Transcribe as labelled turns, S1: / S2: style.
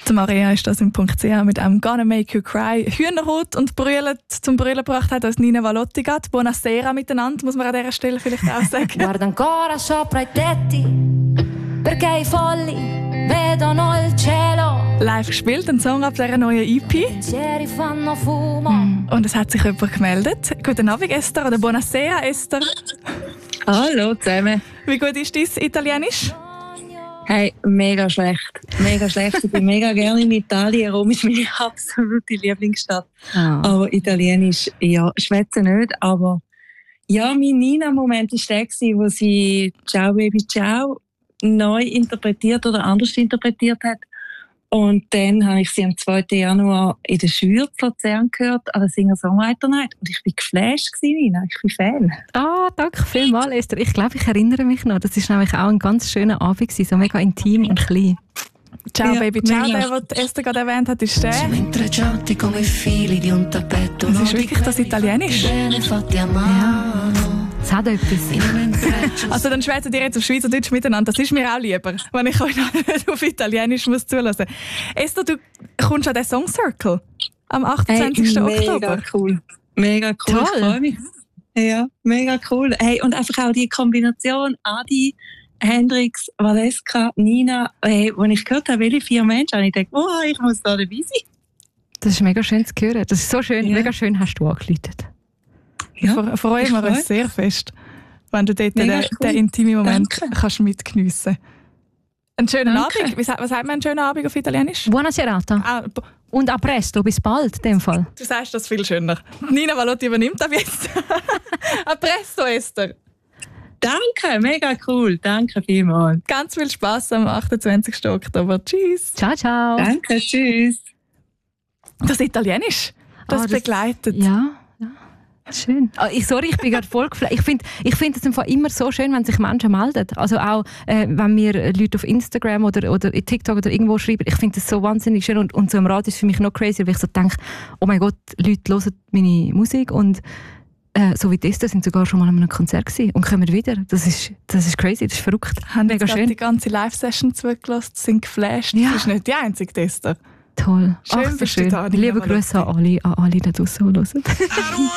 S1: Maria ist das im .ch mit einem «Gonna Make You Cry» Hühnerhaut und Brüllen zum Brüllen gebracht hat, als Nina Valotti. Buonasera miteinander, muss man an dieser Stelle vielleicht auch sagen.
S2: Guarda ancora sopra i tetti, perché I folli vedono il cielo.
S1: Live gespielt, ein Song ab dieser neuen EP.
S2: Pensieri fanno fumo.
S1: Und es hat sich jemand gemeldet. Guten Abend, Esther, oder «Buonasera», Esther.
S3: Hallo zusammen.
S1: Wie gut ist dein Italienisch?
S3: Hey, mega schlecht. Mega schlecht. Ich bin mega gerne in Italien. Rom ist meine absolute Lieblingsstadt. Aber Italienisch, ja, schwätze nicht. Aber ja, mein Nina-Moment war der, wo sie «Ciao Baby Ciao» neu interpretiert oder anders interpretiert hat. Und dann habe ich sie am 2. Januar in der Schür zu Luzern gehört, an der Singer-Songwriter-Night. Und ich war geflasht, Nina. Ich bin Fan.
S4: Danke vielmals, Esther. Ich glaube, ich erinnere mich noch. Das war nämlich auch ein ganz schöner Abend, so mega intim und klein.
S1: «Ciao
S3: Ja,
S1: Baby Ciao»,
S3: mega.
S1: der, den Esther gerade erwähnt hat, ist der. Das ist wirklich das Italienisch.
S4: Ja. Es hat etwas.
S1: Also dann schwätzen ihr jetzt auf Schweizerdeutsch miteinander. Das ist mir auch lieber, wenn ich euch nicht auf Italienisch muss zulassen. Esther, du kommst an den Song Circle am 28. Oktober.
S3: Mega cool. Mega cool.
S4: Toll.
S3: Ich freue mich. Ja, mega cool. Hey, und einfach auch die Kombination Adi, Hendrix, Valeska, Nina. Hey, als ich gehört habe, welche 4 Menschen, habe ich gedacht, oh, ich muss da dabei sein.
S4: Das ist mega schön zu hören. Das ist so schön.
S3: Ja.
S4: Mega schön hast du angeleitet.
S1: Ja, freuen wir uns sehr fest, wenn du dort den intimen Moment kannst mitgeniessen. Einen schönen Abend. Was sagt man einen schönen Abend auf Italienisch?
S4: Buona serata. Und a presto, bis bald, in dem Fall.
S1: Du sagst das viel schöner. Nina Valotti übernimmt das jetzt. A presto, Esther.
S3: Danke, mega cool. Danke vielmals.
S1: Ganz viel Spass am 28. Oktober. Tschüss.
S4: Ciao, ciao.
S3: Danke, tschüss.
S1: Das Italienisch, das begleitet.
S4: Ja. Schön. Ich bin gerade voll geflasht. Ich find es einfach immer so schön, wenn sich Menschen melden. Also auch, wenn mir Leute auf Instagram oder TikTok oder irgendwo schreiben. Ich finde das so wahnsinnig schön. Und so im Radio ist es für mich noch crazy, weil ich so denke, oh mein Gott, Leute hören meine Musik und so wie das sind sogar schon mal an einem Konzert gewesen und kommen wieder. Das ist crazy, das ist verrückt.
S1: Haben
S4: mega
S1: jetzt
S4: schön.
S1: die ganze Live-Session zugelassen, sind geflasht.
S4: Ja.
S1: Das ist nicht die einzige Tester.
S4: Toll.
S1: Schön,
S4: Ach, so
S1: bist du
S4: schön.
S1: da, Nina
S4: Liebe Grüße an alle da draussen, die hören.